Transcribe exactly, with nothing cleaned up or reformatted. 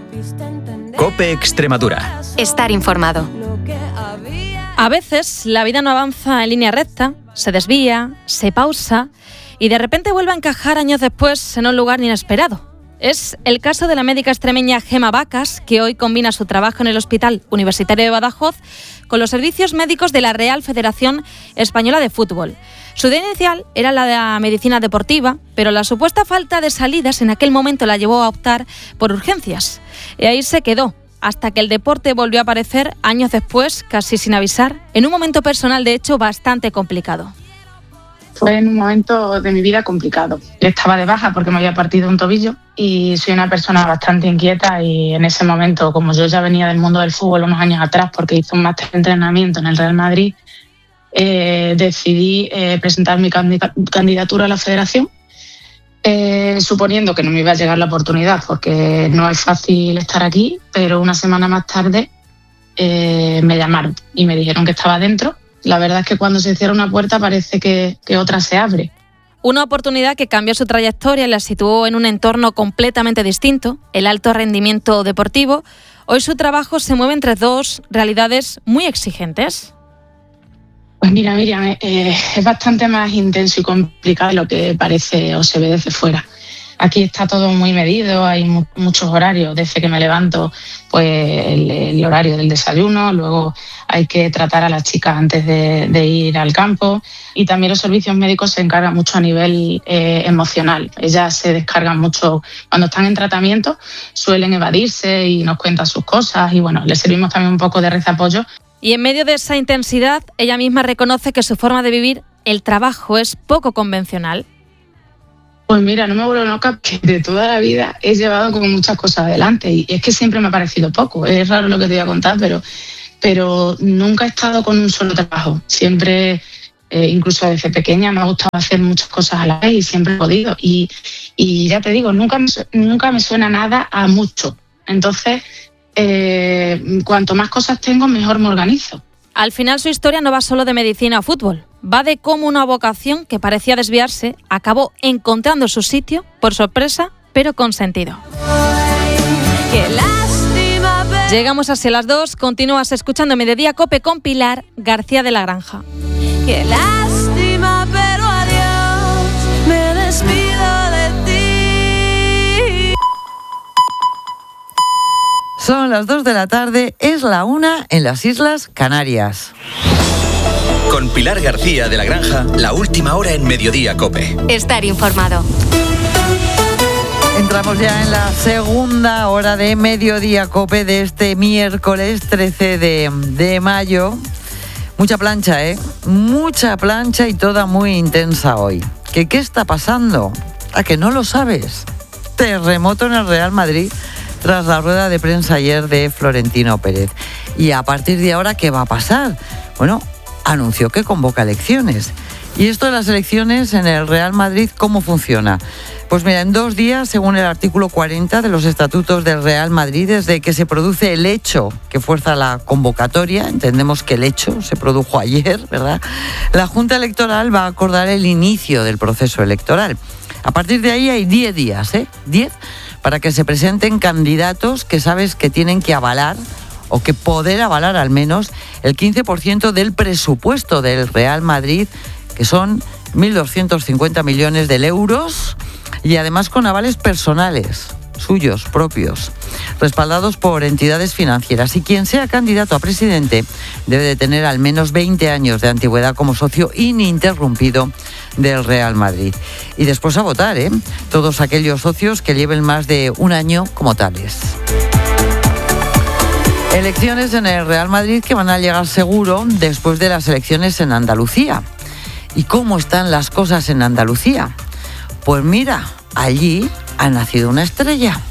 COPE Extremadura. Estar informado. A veces la vida no avanza en línea recta, se desvía, se pausa y de repente vuelve a encajar años después en un lugar inesperado. Es el caso de la médica extremeña Gemma Vacas, que hoy combina su trabajo en el Hospital Universitario de Badajoz con los servicios médicos de la Real Federación Española de Fútbol. Su idea inicial era la de la medicina deportiva, pero la supuesta falta de salidas en aquel momento la llevó a optar por urgencias. Y ahí se quedó, hasta que el deporte volvió a aparecer años después, casi sin avisar, en un momento personal, de hecho, bastante complicado. Fue en un momento de mi vida complicado. Yo estaba de baja porque me había partido un tobillo y soy una persona bastante inquieta, y en ese momento, como yo ya venía del mundo del fútbol unos años atrás porque hice un máster de entrenamiento en el Real Madrid, eh, decidí eh, presentar mi candidatura a la federación, eh, suponiendo que no me iba a llegar la oportunidad porque no es fácil estar aquí, pero una semana más tarde eh, me llamaron y me dijeron que estaba dentro. La verdad es que cuando se cierra una puerta parece que, que otra se abre. Una oportunidad que cambió su trayectoria y la situó en un entorno completamente distinto, el alto rendimiento deportivo. Hoy su trabajo se mueve entre dos realidades muy exigentes. Pues mira, Miriam, eh, es bastante más intenso y complicado de lo que parece o se ve desde fuera. Aquí está todo muy medido, hay mu- muchos horarios. Desde que me levanto, pues el, el horario del desayuno, luego hay que tratar a las chicas antes de, de ir al campo, y también los servicios médicos se encargan mucho a nivel eh, emocional. Ellas se descargan mucho cuando están en tratamiento, suelen evadirse y nos cuentan sus cosas, y bueno, les servimos también un poco de rezapoyo. Y en medio de esa intensidad, ella misma reconoce que su forma de vivir el trabajo es poco convencional. Pues mira, no me vuelvo loca, que de toda la vida he llevado como muchas cosas adelante, y es que siempre me ha parecido poco. Es raro lo que te voy a contar, pero, pero nunca he estado con un solo trabajo. Siempre, eh, incluso desde pequeña, me ha gustado hacer muchas cosas a la vez y siempre he podido. Y, y ya te digo, nunca me, nunca me suena nada a mucho. Entonces, eh, cuanto más cosas tengo, mejor me organizo. Al final su historia no va solo de medicina o fútbol, va de cómo una vocación que parecía desviarse acabó encontrando su sitio, por sorpresa, pero con sentido. ¡Qué lástima! Llegamos hacia las dos, continúas escuchando Mediodía COPE con Pilar García de la Granja. ¡Qué lástima, pero adiós! Me despido de ti. Son las dos de la tarde, es la una en las Islas Canarias. Con Pilar García de la Granja, la última hora en Mediodía COPE. Estar informado. Entramos ya en la segunda hora de Mediodía COPE de este miércoles trece de mayo. Mucha plancha, ¿eh? Mucha plancha y toda muy intensa hoy. ¿Qué, qué está pasando? ¿A que no lo sabes? Terremoto en el Real Madrid tras la rueda de prensa ayer de Florentino Pérez. Y a partir de ahora, ¿qué va a pasar? Bueno, anunció que convoca elecciones. ¿Y esto de las elecciones en el Real Madrid cómo funciona? Pues mira, en dos días, según el artículo cuarenta de los estatutos del Real Madrid, desde que se produce el hecho que fuerza la convocatoria, entendemos que el hecho se produjo ayer, ¿verdad? La Junta Electoral va a acordar el inicio del proceso electoral. A partir de ahí hay diez días, ¿eh? diez para que se presenten candidatos que sabes que tienen que avalar o que poder avalar al menos el quince por ciento del presupuesto del Real Madrid, que son mil doscientos cincuenta millones de euros, y además con avales personales, suyos, propios, respaldados por entidades financieras. Y quien sea candidato a presidente debe de tener al menos veinte años de antigüedad como socio ininterrumpido del Real Madrid. Y después a votar, ¿eh? Todos aquellos socios que lleven más de un año como tales. Elecciones en el Real Madrid que van a llegar seguro después de las elecciones en Andalucía. ¿Y cómo están las cosas en Andalucía? Pues mira, allí ha nacido una estrella.